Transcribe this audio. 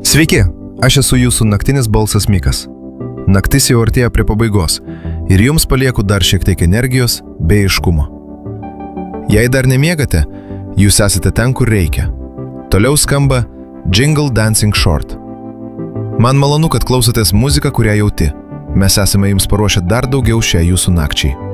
Sveiki, aš esu jūsų naktinis balsas Mikas. Naktis jau artėja prie pabaigos ir jums palieku dar šiek tiek energijos bei aiškumo. Jei dar nemiegate, jūs esate ten, kur reikia. Toliau skamba Jingle Dancing Short. Man malonu, kad klausotės muziką, kurią jauti. Mes esame jums paruošę dar daugiau šiai jūsų nakčiai.